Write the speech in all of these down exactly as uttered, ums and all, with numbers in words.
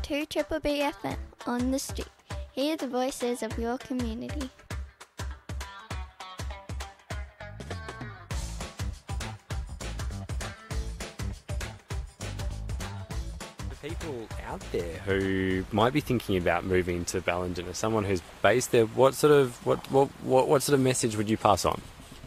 to Triple B F M on the street. Hear the voices of your community. People out there who might be thinking about moving to Ballingen, as someone who's based there, what sort of what what what, what sort of message would you pass on?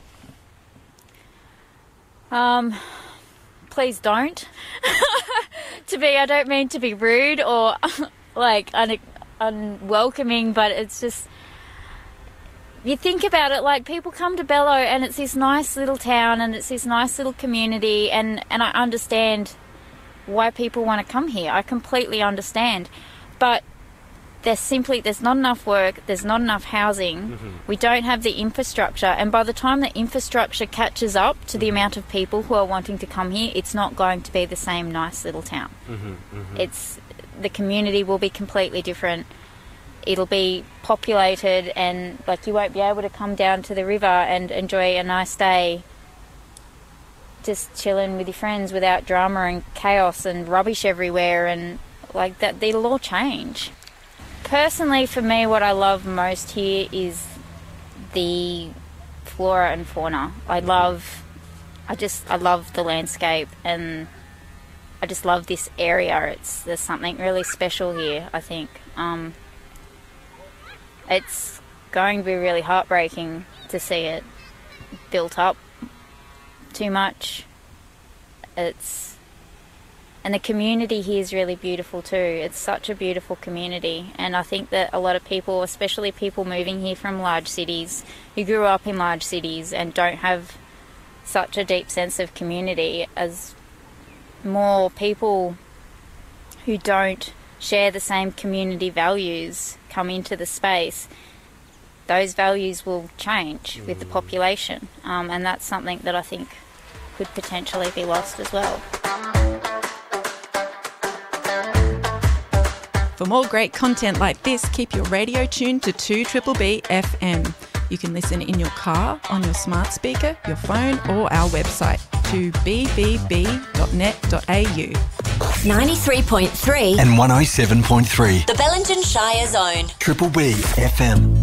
Um, please don't. To be, I don't mean to be rude or like un- unwelcoming, but it's just, you think about it, like people come to Bello and it's this nice little town and it's this nice little community, and and I understand why people want to come here. I completely understand, but there's simply there's not enough work, there's not enough housing, mm-hmm. we don't have the infrastructure, and by the time the infrastructure catches up to mm-hmm. the amount of people who are wanting to come here, it's not going to be the same nice little town. Mm-hmm. Mm-hmm. It's the community will be completely different. It'll be populated, and like you won't be able to come down to the river and enjoy a nice day just chilling with your friends without drama and chaos and rubbish everywhere, and like that, it'll all change. Personally, for me, what I love most here is the flora and fauna. I love, I just, I love the landscape, and I just love this area. It's there's something really special here, I think. Um, it's going to be really heartbreaking to see it built up too much. It's and the community here is really beautiful too. It's such a beautiful community, and I think that a lot of people, especially people moving here from large cities, who grew up in large cities and don't have such a deep sense of community, as more people who don't share the same community values come into the space, those values will change with the population, um, and that's something that I think could potentially be lost as well. For more great content like this, keep your radio tuned to two Triple B F M. You can listen in your car, on your smart speaker, your phone, or our website, to b b b dot net dot a u. ninety-three point three and one oh seven point three. The Bellingen Shire Zone. Triple B F M.